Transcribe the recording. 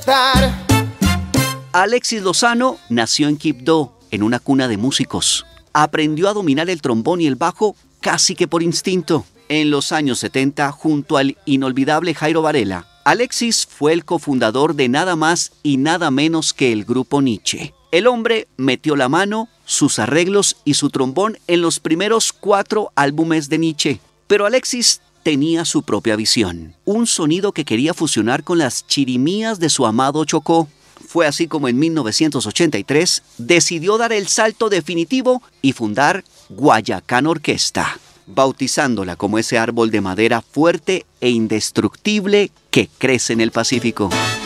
Alexis Lozano nació en Quibdó, en una cuna de músicos. Aprendió a dominar el trombón y el bajo casi que por instinto. En los años 70, junto al inolvidable Jairo Varela, Alexis fue el cofundador de nada más y nada menos que el grupo Nietzsche. El hombre metió la mano, sus arreglos y su trombón en los primeros 4 álbumes de Nietzsche. Pero Alexis tenía su propia visión, un sonido que quería fusionar con las chirimías de su amado Chocó. Fue así como en 1983 decidió dar el salto definitivo y fundar Guayacán Orquesta, bautizándola como ese árbol de madera fuerte e indestructible que crece en el Pacífico.